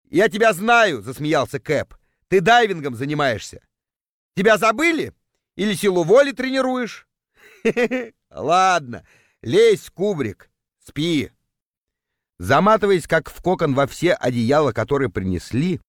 «Я тебя знаю», — засмеялся Кэп. «Ты дайвингом занимаешься. Тебя забыли? Или силу воли тренируешь?» «Ладно, лезь в кубрик, спи». Заматываясь, как в кокон, во все одеяла, которые принесли,